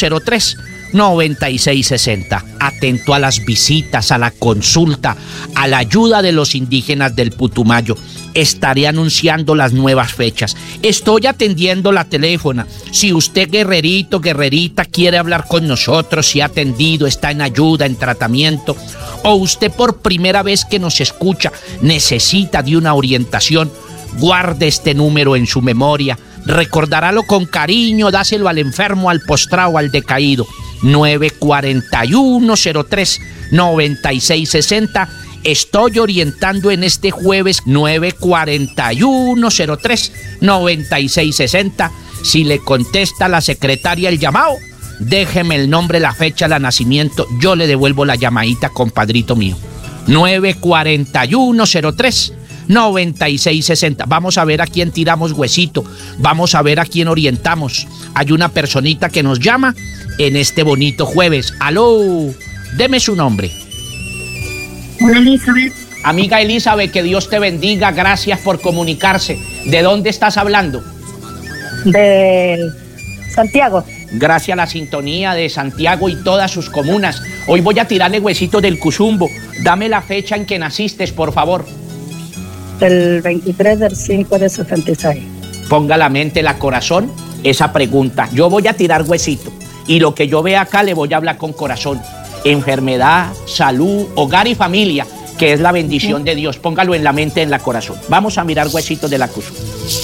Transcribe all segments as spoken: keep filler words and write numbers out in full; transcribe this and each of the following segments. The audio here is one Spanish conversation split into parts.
cero tres, noventa y seis sesenta. Atento a las visitas, a la consulta, a la ayuda de los indígenas del Putumayo. Estaré anunciando las nuevas fechas. Estoy atendiendo la teléfona. Si usted, guerrerito, guerrerita, quiere hablar con nosotros, si ha atendido, está en ayuda, en tratamiento, o usted por primera vez que nos escucha necesita de una orientación, guarde este número en su memoria. Recordarálo con cariño, dáselo al enfermo, al postrado, al decaído. nueve cuatro uno, cero tres, noventa y seis sesenta. Estoy orientando en este jueves nueve cuatro uno, cero tres, noventa y seis sesenta. Si le contesta la secretaria el llamado, déjeme el nombre, la fecha de nacimiento, yo le devuelvo la llamadita, compadrito mío. nueve cuatro uno, cero tres, noventa y seis sesenta. Vamos a ver a quién tiramos huesito, vamos a ver a quién orientamos. Hay una personita que nos llama en este bonito jueves. Aló, deme su nombre. Hola, Elizabeth. Amiga Elizabeth, que Dios te bendiga, gracias por comunicarse. ¿De dónde estás hablando? De Santiago. Gracias a la sintonía de Santiago y todas sus comunas. Hoy voy a tirarle huesito del Cusumbo. Dame la fecha en que naciste, por favor. El veintitrés del cinco de setenta y seis. Ponga la mente, la corazón, esa pregunta. Yo voy a tirar huesito y lo que yo vea acá le voy a hablar con corazón. Enfermedad, salud, hogar y familia, que es la bendición de Dios. Póngalo en la mente, en la corazón. Vamos a mirar huesitos de la Cusumbo.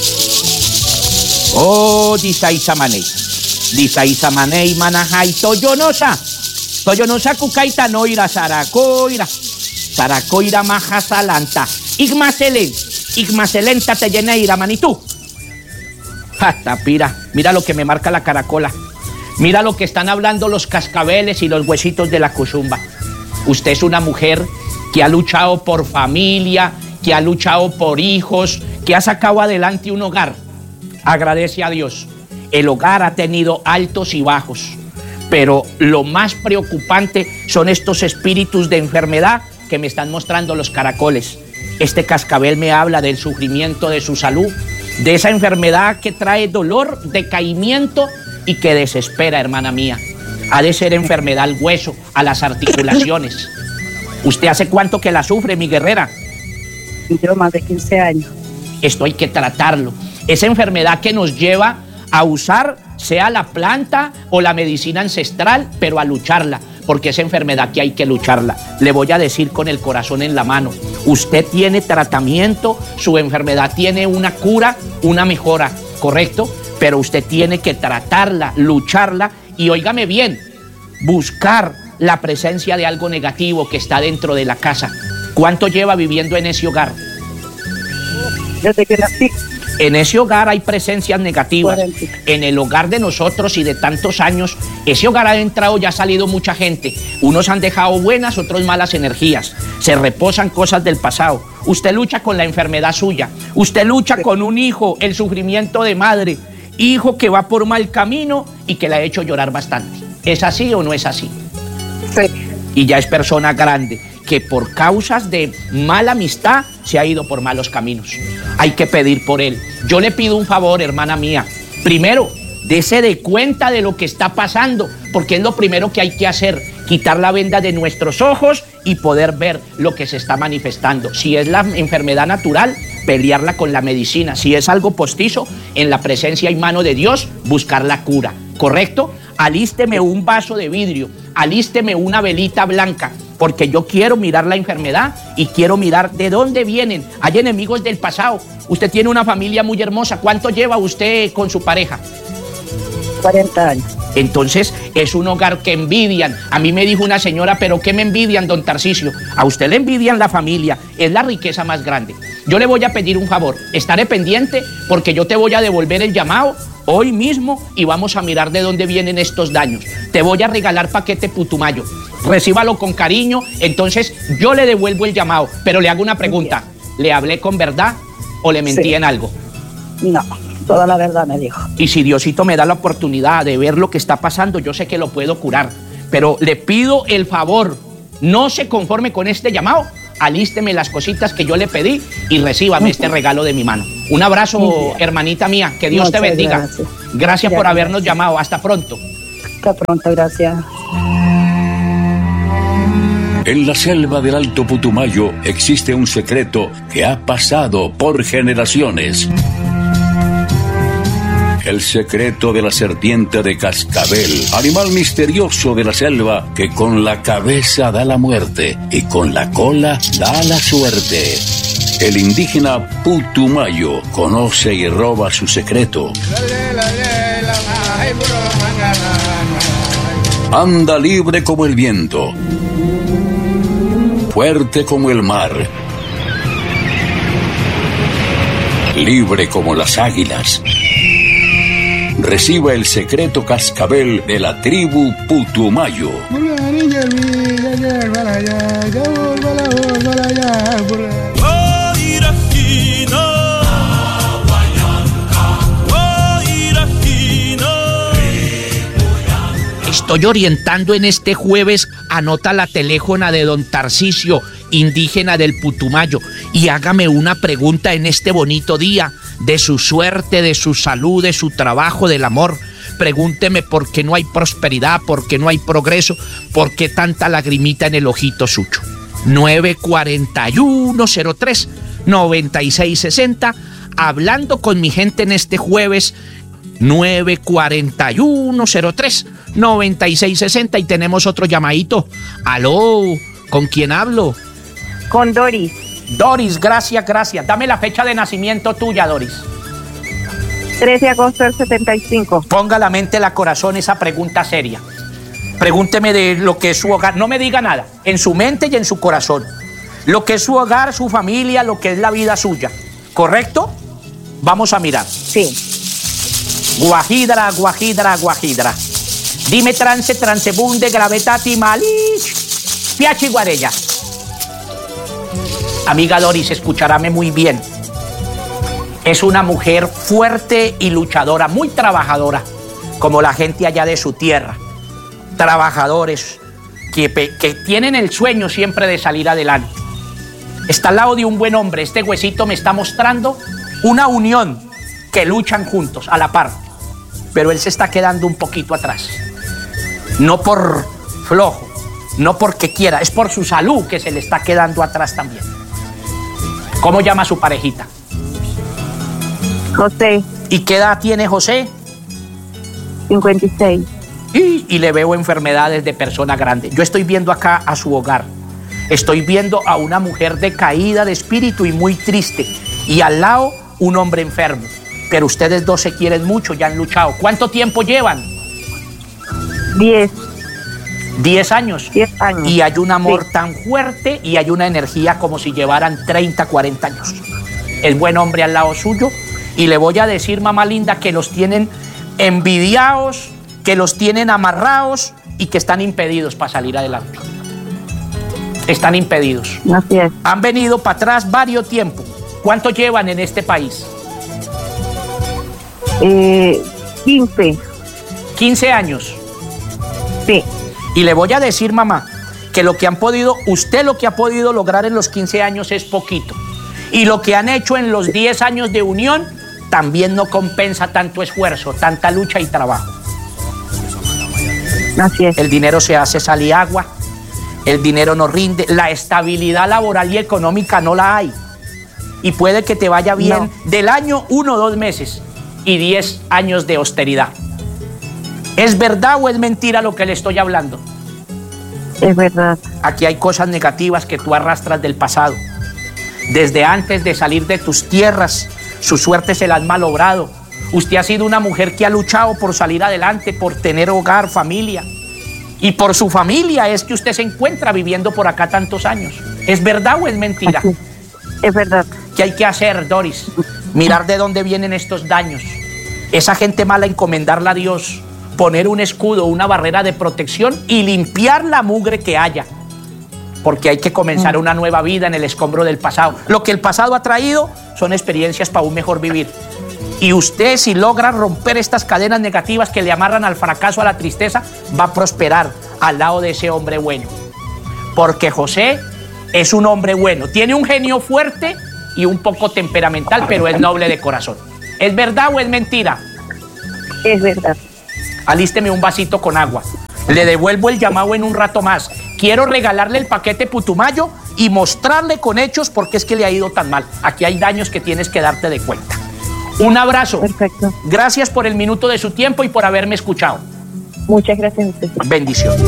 Oh, disaisa manei. Disaisa manei manajai toyonosa. Toyonosa kukaita noira saracoira. Saracoira maja salanta. Igmaselen. Igmaselenta te lleneira manitú. Hasta pira. Mira lo que me marca la caracola. Mira lo que están hablando los cascabeles y los huesitos de la Cusumba. Usted es una mujer que ha luchado por familia, que ha luchado por hijos, que ha sacado adelante un hogar. Agradece a Dios. El hogar ha tenido altos y bajos, pero lo más preocupante son estos espíritus de enfermedad que me están mostrando los caracoles. Este cascabel me habla del sufrimiento de su salud, de esa enfermedad que trae dolor, decaimiento y que desespera, hermana mía. Ha de ser enfermedad al hueso, a las articulaciones. ¿Usted hace cuánto que la sufre, mi guerrera? Yo más de quince años. Esto hay que tratarlo. Esa enfermedad que nos lleva a usar, sea la planta o la medicina ancestral, pero a lucharla, porque esa enfermedad que hay que lucharla. Le voy a decir con el corazón en la mano, usted tiene tratamiento, su enfermedad tiene una cura, una mejora, ¿correcto? Pero usted tiene que tratarla, lucharla y, óigame bien, buscar la presencia de algo negativo que está dentro de la casa. ¿Cuánto lleva viviendo en ese hogar? Desde que nací. En ese hogar hay presencias negativas. En el hogar de nosotros y de tantos años, ese hogar ha entrado y ha salido mucha gente. Unos han dejado buenas, otros malas energías. Se reposan cosas del pasado. Usted lucha con la enfermedad suya. Usted lucha con un hijo, el sufrimiento de madre. Hijo que va por mal camino y que le ha hecho llorar bastante. ¿Es así o no es así? Sí. Y ya es persona grande, que por causas de mala amistad se ha ido por malos caminos. Hay que pedir por él. Yo le pido un favor, hermana mía. Primero, dese de cuenta de lo que está pasando, porque es lo primero que hay que hacer, quitar la venda de nuestros ojos y poder ver lo que se está manifestando. Si es la enfermedad natural, pelearla con la medicina. Si es algo postizo, en la presencia y mano de Dios, buscar la cura. ¿Correcto? Alísteme un vaso de vidrio, alísteme una velita blanca, porque yo quiero mirar la enfermedad y quiero mirar de dónde vienen. Hay enemigos del pasado. Usted tiene una familia muy hermosa. ¿Cuánto lleva usted con su pareja? cuarenta años. Entonces, es un hogar que envidian. A mí me dijo una señora, ¿pero qué me envidian, don Tarcisio? A usted le envidian la familia. Es la riqueza más grande. Yo le voy a pedir un favor. Estaré pendiente porque yo te voy a devolver el llamado hoy mismo y vamos a mirar de dónde vienen estos daños. Te voy a regalar paquete Putumayo. Recíbalo con cariño. Entonces, yo le devuelvo el llamado. Pero le hago una pregunta. ¿Le hablé con verdad o le mentí sí. en algo? No. Toda la verdad me dijo. Y si Diosito me da la oportunidad de ver lo que está pasando, yo sé que lo puedo curar. Pero le pido el favor, no se conforme con este llamado, alísteme las cositas que yo le pedí y recíbame este regalo de mi mano. Un abrazo, hermanita mía, que Dios Muchas te bendiga. Gracias, gracias por habernos gracias. llamado. Hasta pronto. Hasta pronto, gracias. En la selva del Alto Putumayo existe un secreto que ha pasado por generaciones. El secreto de la serpiente de cascabel, animal misterioso de la selva que con la cabeza da la muerte y con la cola da la suerte. El indígena Putumayo conoce y roba su secreto. Anda libre como el viento, fuerte como el mar, libre como las águilas. Reciba el secreto cascabel de la tribu Putumayo. Estoy orientando en este jueves, anota la teléfona de don Tarcisio, indígena del Putumayo, y hágame una pregunta en este bonito día, de su suerte, de su salud, de su trabajo, del amor. Pregúnteme por qué no hay prosperidad, por qué no hay progreso, por qué tanta lagrimita en el ojito suyo. nueve cuatro uno cero tres nueve seis seis cero, hablando con mi gente en este jueves, nueve cuatro uno cero tres nueve seis seis cero, y tenemos otro llamadito. Aló, ¿con quién hablo? Con Doris. Doris, gracias, gracias. Dame la fecha de nacimiento tuya, Doris. trece de agosto del setenta y cinco. Ponga la mente, la corazón, esa pregunta seria. Pregúnteme de lo que es su hogar. No me diga nada. En su mente y en su corazón. Lo que es su hogar, su familia, lo que es la vida suya. ¿Correcto? Vamos a mirar. Sí. Guajidra, guajidra, guajidra. Dime trance, transebunde, gravetati, malich. Piachi guarella. Amiga Doris, escucharáme muy bien. Es una mujer fuerte y luchadora, muy trabajadora, como la gente allá de su tierra. Trabajadores que, que tienen el sueño siempre de salir adelante. Está al lado de un buen hombre. Este huesito me está mostrando una unión, que luchan juntos a la par. Pero él se está quedando un poquito atrás. No por flojo, no porque quiera, es por su salud que se le está quedando atrás también. ¿Cómo llama su parejita? José. ¿Y qué edad tiene José? cincuenta y seis. Y, y le veo enfermedades de persona grande. Yo estoy viendo acá a su hogar. Estoy viendo a una mujer decaída de espíritu y muy triste. Y al lado, un hombre enfermo. Pero ustedes dos se quieren mucho, ya han luchado. ¿Cuánto tiempo llevan? Diez. Diez años. Diez años. Y hay un amor sí. tan fuerte y hay una energía como si llevaran treinta, cuarenta años. Es buen hombre al lado suyo. Y le voy a decir, mamá linda, que los tienen envidiados, que los tienen amarrados y que están impedidos para salir adelante. Están impedidos. Así es. Han venido para atrás varios tiempos. ¿Cuánto llevan en este país? Eh, quince. quince años. Sí. Y le voy a decir, mamá, que lo que han podido, usted lo que ha podido lograr en los quince años es poquito. Y lo que han hecho en los diez años de unión también no compensa tanto esfuerzo, tanta lucha y trabajo. Así es. El dinero se hace sal y agua, el dinero no rinde, la estabilidad laboral y económica no la hay. Y puede que te vaya bien no. del año uno o dos meses y diez años de austeridad. ¿Es verdad o es mentira lo que le estoy hablando? Es verdad. Aquí hay cosas negativas que tú arrastras del pasado. Desde antes de salir de tus tierras, su suerte se la has malogrado. Usted ha sido una mujer que ha luchado por salir adelante, por tener hogar, familia. Y por su familia es que usted se encuentra viviendo por acá tantos años. ¿Es verdad o es mentira? Así. Es verdad. ¿Qué hay que hacer, Doris? Mirar de dónde vienen estos daños. Esa gente mala, encomendarla a Dios. Poner un escudo, una barrera de protección y limpiar la mugre que haya. Porque hay que comenzar una nueva vida en el escombro del pasado. Lo que el pasado ha traído son experiencias para un mejor vivir. Y usted, si logra romper estas cadenas negativas que le amarran al fracaso, a la tristeza, va a prosperar al lado de ese hombre bueno. Porque José es un hombre bueno. Tiene un genio fuerte y un poco temperamental, pero es noble de corazón. ¿Es verdad o es mentira? Es verdad. alísteme un vasito con agua. Le devuelvo el llamado en un rato más. Quiero regalarle el paquete Putumayo y mostrarle con hechos por qué es que le ha ido tan mal. Aquí hay daños que tienes que darte de cuenta. Un abrazo. Perfecto. Gracias por el minuto de su tiempo y por haberme escuchado. Muchas gracias a usted. Bendiciones.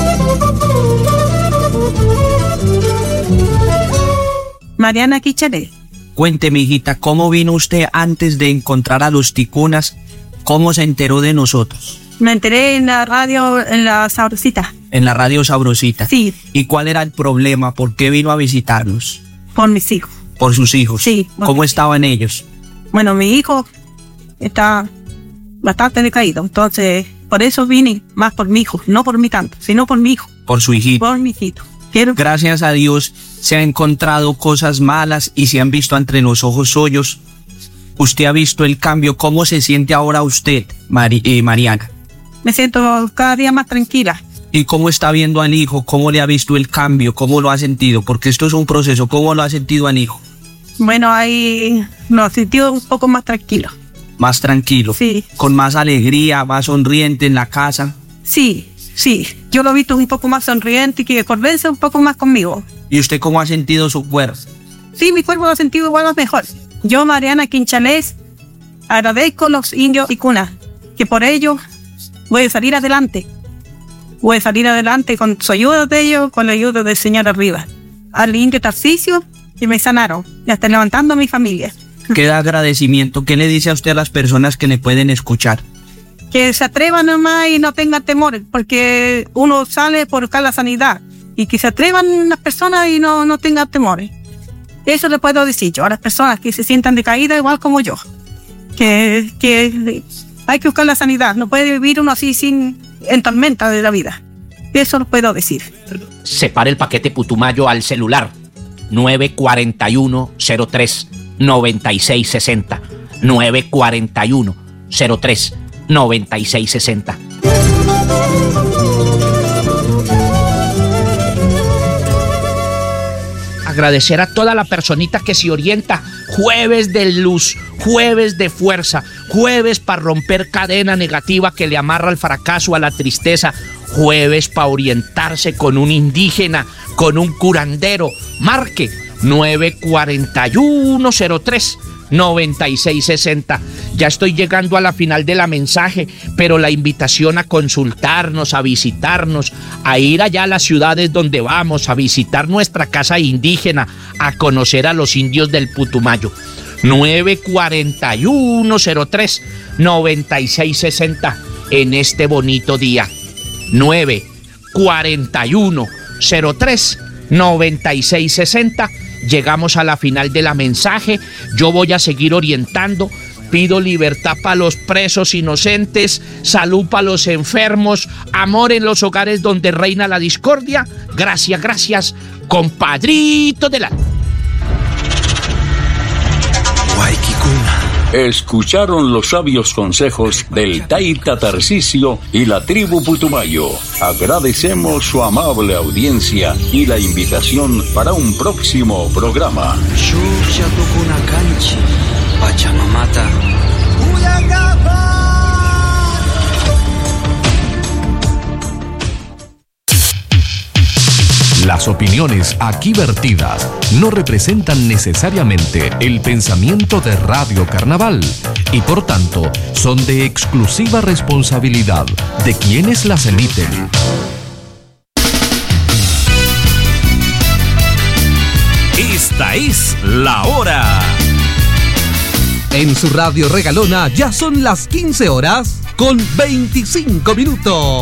Mariana Quichale. Cuénteme, hijita, ¿cómo vino usted antes de encontrar a los ticunas? ¿Cómo se enteró de nosotros? Me enteré en la radio, en la Sabrosita. En la radio Sabrosita. Sí. ¿Y cuál era el problema? ¿Por qué vino a visitarnos? Por mis hijos. ¿Por sus hijos? Sí. ¿Cómo estaban ellos? Bueno, mi hijo está bastante decaído, entonces por eso vine más por mi hijo, no por mí tanto, sino por mi hijo. Por su hijito. Por mi hijito. Quiero... Gracias a Dios se han encontrado cosas malas y se han visto entre los ojos suyos. Usted ha visto el cambio. ¿Cómo se siente ahora usted, Mari eh, Mariana? Me siento cada día más tranquila. ¿Y cómo está viendo al hijo? ¿Cómo le ha visto el cambio? ¿Cómo lo ha sentido? Porque esto es un proceso. ¿Cómo lo ha sentido al hijo? Bueno, ahí lo sentí un poco más tranquilo. Más tranquilo. Sí. Con más alegría, más sonriente en la casa. Sí, sí. Yo lo he visto un poco más sonriente y que convence un poco más conmigo. ¿Y usted cómo ha sentido su cuerpo? Sí, mi cuerpo lo ha sentido igual o mejor. Yo, Mariana Quinchalés, agradezco a los indios ticunas, que por ello voy a salir adelante. Voy a salir adelante con su ayuda de ellos, con la ayuda del Señor arriba. Al indio Tarcisio, que me sanaron, y hasta levantando a mi familia. ¿Qué agradecimiento? ¿Qué le dice a usted a las personas que le pueden escuchar? Que se atrevan nomás y no tengan temor, porque uno sale por buscar la sanidad. Y que se atrevan las personas y no, no tengan temores. Eso le puedo decir yo a las personas que se sientan decaídas igual como yo. Que, que hay que buscar la sanidad. No puede vivir uno así sin en tormenta de la vida. Eso lo puedo decir. Separe el paquete Putumayo al celular. nueve cuatro uno cero tres nueve seis seis cero. nueve cuatro uno cero tres nueve seis seis cero. Agradecer a toda la personita que se orienta. Jueves de luz, jueves de fuerza, jueves para romper cadena negativa que le amarra al fracaso, a la tristeza. Jueves para orientarse con un indígena, con un curandero. Marque nueve cuatro uno cero tres nueve seis seis cero. Ya estoy llegando a la final de la mensaje, pero la invitación a consultarnos, a visitarnos, a ir allá a las ciudades donde vamos, a visitar nuestra casa indígena, a conocer a los indios del Putumayo. nueve cuatro uno cero tres nueve seis seis cero en este bonito día. nueve cuatro uno cero tres nueve seis seis cero. Llegamos a la final de la mensaje. Yo voy a seguir orientando. Pido libertad para los presos inocentes, salud para los enfermos, amor en los hogares donde reina la discordia. Gracias, gracias, compadrito del alma. Escucharon los sabios consejos del Taita Tarcisio y la tribu Putumayo. Agradecemos su amable audiencia y la invitación para un próximo programa. Las opiniones aquí vertidas no representan necesariamente el pensamiento de Radio Carnaval y por tanto son de exclusiva responsabilidad de quienes las emiten. Esta es la hora. En su radio regalona ya son las quince horas con veinticinco minutos.